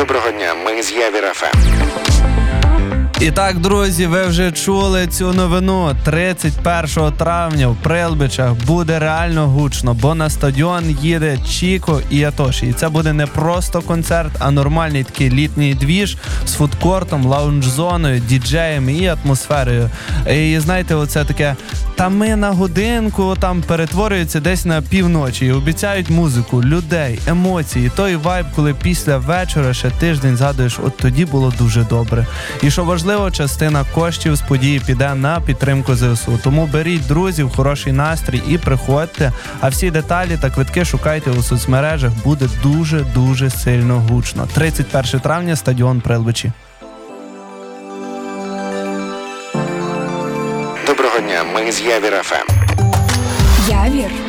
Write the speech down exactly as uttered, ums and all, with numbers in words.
Доброго дня, ми з Явір еф ем. І так, друзі, ви вже чули цю новину. тридцять першого травня в Прилбичах буде реально гучно, бо на стадіон їде Чіко і Атоші. І це буде не просто концерт, а нормальний такий літній двіж з фудкортом, лаунж-зоною, діджеєм і атмосферою. І знаєте, оце таке, та ми на годинку там перетворюються десь на півночі і обіцяють музику, людей, емоції, той вайб, коли після вечора ще тиждень згадуєш, от тоді було дуже добре. І що важливо, частина коштів з події піде на підтримку зе ес у. Тому беріть друзів, хороший настрій і приходьте. А всі деталі та квитки шукайте у соцмережах. Буде дуже-дуже сильно гучно. тридцять першого травня, стадіон Прилбичі. Доброго дня, ми з Явір еф ем. Явір